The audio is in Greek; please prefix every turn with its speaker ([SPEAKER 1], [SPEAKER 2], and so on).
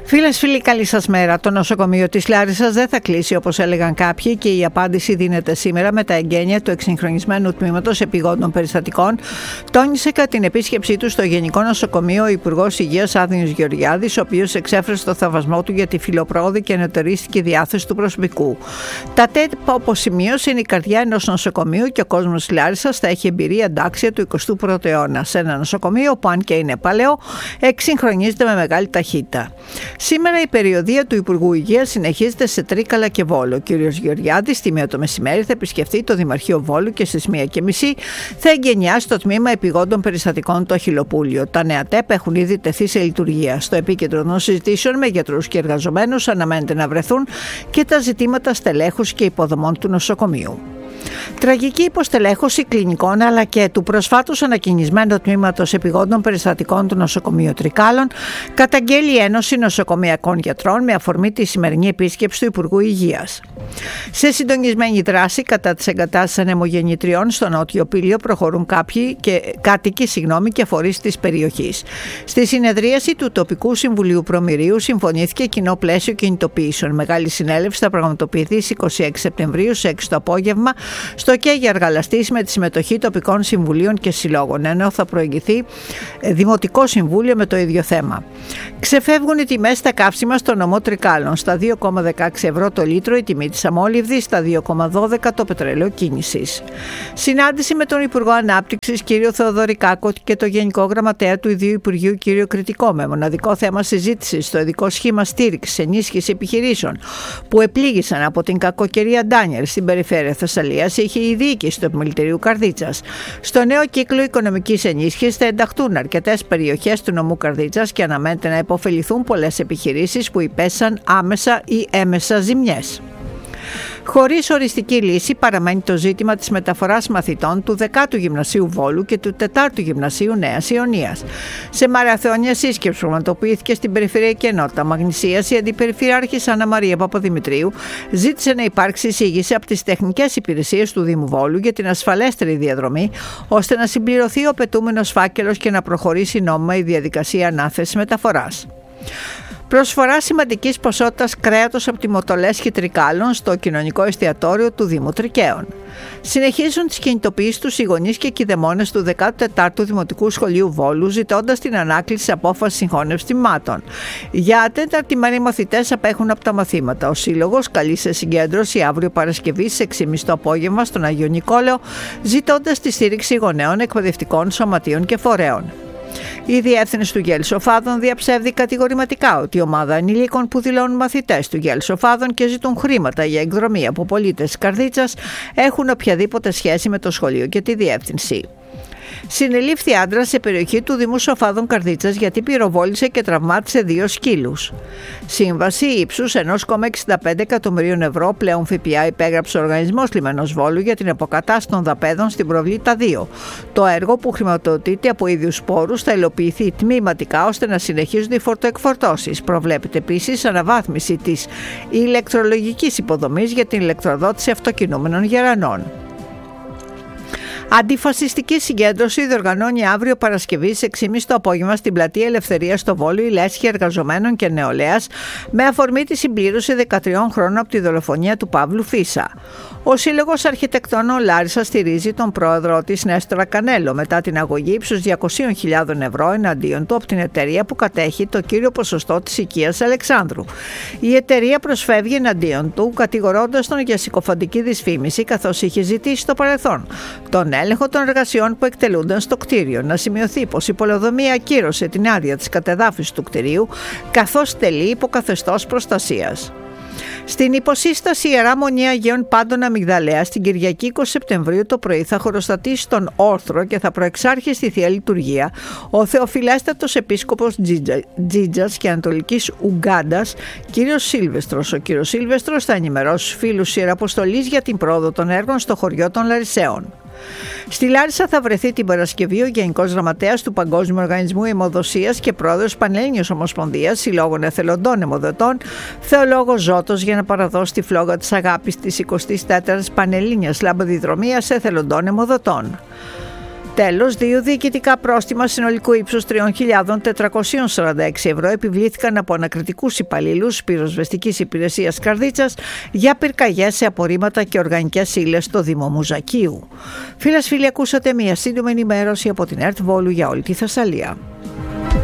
[SPEAKER 1] Φίλες, φίλοι, καλή σας μέρα. Το νοσοκομείο της Λάρισσας δεν θα κλείσει όπως έλεγαν κάποιοι και η απάντηση δίνεται σήμερα με τα εγγένεια του εξυγχρονισμένου τμήματος επιγόντων περιστατικών, τόνισε κατά την επίσκεψή του στο Γενικό Νοσοκομείο ο Υπουργός Υγείας Άδωνης Γεωργιάδης, ο οποίος εξέφρασε το θαυμασμό του για τη φιλοπρόοδη και ενωτερίστικη διάθεση του προσωπικού. Τα ΤΕΠ, όπως σημείωσε, είναι η καρδιά ενός νοσοκομείου και ο κόσμος της Λάρισσας θα έχει εμπειρία αντάξια του 21ου αιώνα σε ένα νοσοκομείο που, αν και είναι παλαιό, εξυγχρονίζεται με μεγάλη ταχύτητα. Σήμερα η περιοδεία του Υπουργού Υγείας συνεχίζεται σε Τρίκαλα και Βόλο. Ο κ. Γεωργιάδης στη 1 το μεσημέρι θα επισκεφτεί το Δημαρχείο Βόλου και στις 1:30 θα εγκαινιάσει το τμήμα επιγόντων περιστατικών το Αχιλλοπούλιο. Τα νέα ΤΕΠ έχουν ήδη τεθεί σε λειτουργία. Στο επίκεντρο των συζητήσεων με γιατρούς και εργαζομένους αναμένεται να βρεθούν και τα ζητήματα στελέχους και υποδομών του νοσοκομείου. Τραγική υποστελέχωση κλινικών αλλά και του προσφάτως ανακοινισμένου τμήματος επιγόντων περιστατικών του νοσοκομείου Τρικάλων καταγγέλει η Ένωση Νοσοκομειακών Γιατρών με αφορμή τη σημερινή επίσκεψη του Υπουργού Υγείας. Σε συντονισμένη δράση κατά της εγκατάστασης ανεμογεννητριών στο Νότιο Πήλιο προχωρούν κάποιοι κάτοικοι και φορείς της περιοχής. Στη συνεδρίαση του Τοπικού Συμβουλίου Προμηρίου συμφωνήθηκε κοινό πλαίσιο κινητοποιήσεων. Μεγάλη συνέλευση θα πραγματοποιηθεί στις 26 Σεπτεμβρίου σε 6 το απόγευμα στο ΚΕΓΙ Αργαλαστής με τη συμμετοχή τοπικών συμβουλίων και συλλόγων, ενώ θα προηγηθεί Δημοτικό Συμβούλιο με το ίδιο θέμα. Ξεφεύγουν οι τιμές στα καύσιμα στο νομό Τρικάλων. Στα 2,16 ευρώ το λίτρο η τιμή της αμόλυβδης, στα 2,12 το πετρέλαιο κίνησης. Συνάντηση με τον Υπουργό Ανάπτυξης κ. Θεοδωρικάκο και το Γενικό Γραμματέα του Ιδίου Υπουργείου κ. Κρητικό, με μοναδικό θέμα συζήτησης στο ειδικό σχήμα στήριξης ενίσχυση επιχειρήσεων που επλήγησαν από την κακοκαιρία Ντάνιελ στην περιφέρεια Θεσσαλίας, είχε η διοίκηση του Επιμελητηρίου Καρδίτσας. Στο νέο κύκλο οικονομικής ενίσχυσης θα ενταχθούν αρκετές περιοχές του νομού Καρδίτσας και αναμένεται να υποφεληθούν πολλές επιχειρήσεις που υπέσαν άμεσα ή έμεσα ζημιές. Χωρίς οριστική λύση παραμένει το ζήτημα της μεταφοράς μαθητών του 10ου Γυμνασίου Βόλου και του 4ου Γυμνασίου Νέας Ιωνίας. Σε μαραθώνια σύσκεψη που πραγματοποιήθηκε στην Περιφερειακή Ενότητα Μαγνησίας, η Αντιπεριφερειάρχης Άννα Μαρία Παπαδημητρίου ζήτησε να υπάρξει εισήγηση από τις τεχνικές υπηρεσίες του Δήμου Βόλου για την ασφαλέστερη διαδρομή, ώστε να συμπληρωθεί ο απαιτούμενος φάκελος και να προχωρήσει νόμιμα η διαδικασία ανάθεσης μεταφοράς. Προσφορά σημαντικής ποσότητας κρέατος από τη Μοτολέσχη Τρικάλων στο κοινωνικό εστιατόριο του Δήμου Τρικαίων. Συνεχίζουν τις κινητοποιήσεις τους οι γονείς και κηδεμόνες του 14ου Δημοτικού Σχολείου Βόλου, ζητώντας την ανάκληση της απόφασης συγχώνευσης τμήματων. Για τέταρτη μέρα οι μαθητές απέχουν από τα μαθήματα. Ο Σύλλογος καλεί σε συγκέντρωση αύριο Παρασκευή στις 6:30 το απόγευμα στον Άγιο Νικόλαο, ζητώντας τη στήριξη γονέων, εκπαιδευτικών σωματείων και φορέων. Η διεύθυνση του Γέλ Σοφάδων διαψεύδει κατηγορηματικά ότι η ομάδα ανηλίκων που δηλώνουν μαθητές του Γέλ Σοφάδων και ζητούν χρήματα για εκδρομή από πολίτες της Καρδίτσας έχουν οποιαδήποτε σχέση με το σχολείο και τη διεύθυνση. Συνελήφθη άντρας σε περιοχή του Δήμου Σοφάδων Καρδίτσας γιατί πυροβόλησε και τραυμάτισε 2 σκύλους. Σύμβαση ύψους 1,65 εκατομμυρίων ευρώ πλέον ΦΠΑ υπέγραψε ο Οργανισμός Λιμενός Βόλου για την αποκατάσταση των δαπέδων στην Προβλήτα 2. Το έργο, που χρηματοδοτείται από ίδιους πόρους, θα υλοποιηθεί τμήματικά ώστε να συνεχίζονται οι φορτοεκφορτώσεις. Προβλέπεται επίσης αναβάθμιση της ηλεκτρολογικής υποδομής για την ηλεκτροδότηση αυτοκινούμενων γερανών. Αντιφασιστική συγκέντρωση διοργανώνει αύριο Παρασκευή σε 6:30 το απόγευμα στην Πλατεία Ελευθερίας στο Βόλο η Λέσχη Εργαζομένων και Νεολαίας με αφορμή τη συμπλήρωση 13 χρόνων από τη δολοφονία του Παύλου Φίσα. Ο Σύλλογος Αρχιτεκτόνων Λάρισα στηρίζει τον πρόεδρο της Νέστορα Κανέλο μετά την αγωγή ύψους 200.000 ευρώ εναντίον του από την εταιρεία που κατέχει το κύριο ποσοστό της οικίας Αλεξάνδρου. Η εταιρεία προσφεύγει εναντίον του κατηγορώντας τον για συκοφαντική δυσφήμιση, καθώς είχε ζητήσει στο παρελθόν τον έλεγχο των εργασιών που εκτελούνταν στο κτίριο. Να σημειωθεί πως η πολεοδομία ακύρωσε την άδεια της κατεδάφισης του κτιρίου, καθώς τελεί υποκαθεστώς προστασίας. Στην υποσύσταση Ιερά Μονή Αγίων Πάντων Αμυγδαλέας την Κυριακή 20 Σεπτεμβρίου το πρωί θα χωροστατήσει τον όρθρο και θα προεξάρχει στη Θεία Λειτουργία ο Θεοφυλέστατος Επίσκοπος Τζίτζας και Ανατολικής Ουγκάντας κύριος Σίλβεστρος. Ο κύριος Σίλβεστρος θα ενημερώσει τους φίλους Ιεραποστολής για την πρόοδο των έργων στο χωριό των Λαρισαίων. Στη Λάρισα θα βρεθεί την Παρασκευή ο Γενικός Γραμματέας του Παγκόσμιου Οργανισμού Αιμοδοσίας και πρόεδρος Πανελλήνιας Ομοσπονδίας Συλλόγων Εθελοντών Αιμοδοτών, Θεολόγος Ζώτος, για να παραδώσει τη φλόγα της αγάπης της 24ης Πανελλήνιας Λαμπαδιδρομίας Εθελοντών Αιμοδοτών. Τέλος, 2 διοικητικά πρόστιμα συνολικού ύψους 3.446 ευρώ επιβλήθηκαν από ανακριτικούς υπαλλήλους πυροσβεστικής υπηρεσίας Καρδίτσας για πυρκαγιές σε απορρίμματα και οργανικές ύλες στο Δήμο Μουζακίου. Φίλες, φίλοι, ακούσατε μια σύντομη ενημέρωση από την ΕΡΤ Βόλου για όλη τη Θεσσαλία.